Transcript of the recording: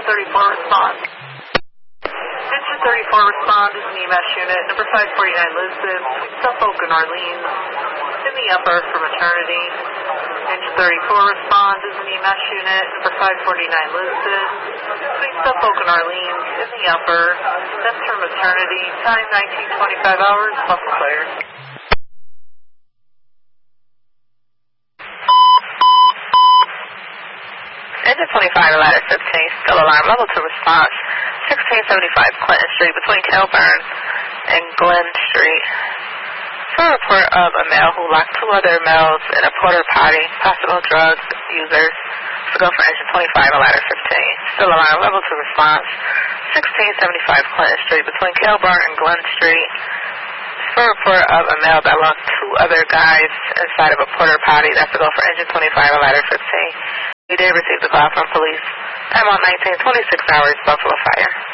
34 respond. Engine 34 respond is an EMS unit, number 549 Lisbon, between Suffolk and Orleans, in the upper for maternity. Engine 34 respond is an EMS unit, number 549 Lisbon, between Suffolk and Orleans, in the upper, that's for maternity, time 19:25 hours, muscle clear. Engine 25, ladder 15, still alarm, level 2 response, 1675 Clinton Street, between Kilburn and Glen Street. For a report of a male who locked 2 other males in a porta potty, possible drug users, to go for engine 25, ladder 15, still alarm, level 2 response, 1675 Clinton Street, between Kilburn and Glen Street. For a report of a male that locked 2 other guys inside of a porta potty, that's to go for engine 25, ladder 15. We did receive the call from police. I'm on 1926 hours, Buffalo Fire.